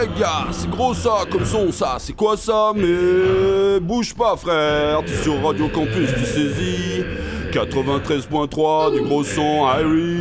gars, c'est gros ça comme son, ça, c'est quoi ça? Mais bouge pas frère, t'es sur Radio Campus, tu saisis 93.3 du gros son, Harry.